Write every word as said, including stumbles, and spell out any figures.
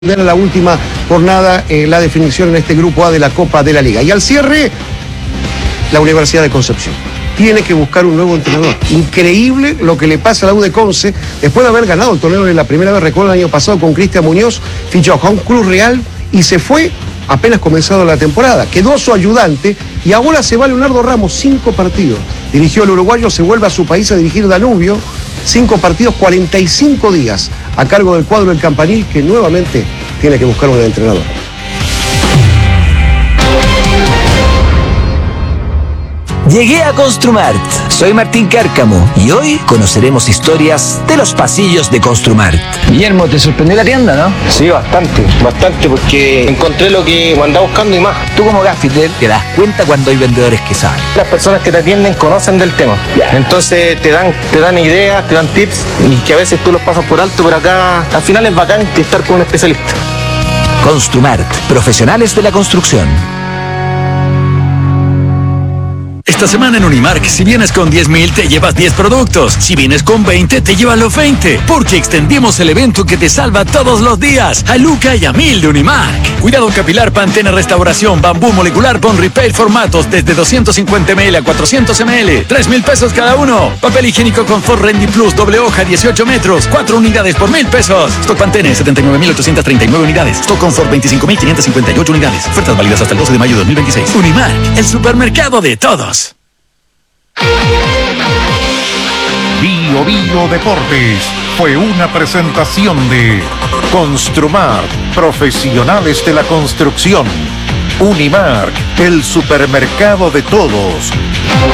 Era la última jornada, eh, la definición en este grupo A de la Copa de la Liga. Y al cierre, la Universidad de Concepción tiene que buscar un nuevo entrenador. Increíble lo que le pasa a la U de Conce, después de haber ganado el torneo en la primera vez, recuerdo el año pasado con Cristian Muñoz, fichó a un club real y se fue apenas comenzado la temporada. Quedó su ayudante y ahora se va Leonardo Ramos, cinco partidos. Dirigió el uruguayo, se vuelve a su país a dirigir Danubio, cinco partidos, cuarenta y cinco días a cargo del cuadro del Campanil, que nuevamente tiene que buscar un entrenador. Llegué a Construmart. Soy Martín Cárcamo y hoy conoceremos historias de los pasillos de Construmart. Guillermo, ¿te sorprendió la tienda, no? Sí, bastante, bastante, porque encontré lo que andaba buscando y más. Tú como gaffiter te das cuenta cuando hay vendedores que saben. Las personas que te atienden conocen del tema. Yeah. Entonces te dan, te dan ideas, te dan tips y que a veces tú los pasas por alto, pero acá al final es bacán estar con un especialista. Construmart, profesionales de la construcción. Esta semana en Unimark, si vienes con diez mil, te llevas diez productos. Si vienes con veinte, te llevas los veinte. Porque extendimos el evento que te salva todos los días. A Luca y a Mil de Unimark. Cuidado capilar, Pantene Restauración, Bambú Molecular, Bond Repair formatos desde doscientos cincuenta mililitros a cuatrocientos mililitros. tres mil pesos cada uno. Papel higiénico Confort Rendy Plus, doble hoja, dieciocho metros. cuatro unidades por mil pesos. Stock Pantene, setenta y nueve mil ochocientos treinta y nueve unidades. Stock Confort, veinticinco mil quinientos cincuenta y ocho unidades. Ofertas válidas hasta el doce de mayo de dos mil veintiséis. Unimark, el supermercado de todos. Bio Bio Deportes fue una presentación de Construmart, profesionales de la construcción. Unimark, el supermercado de todos.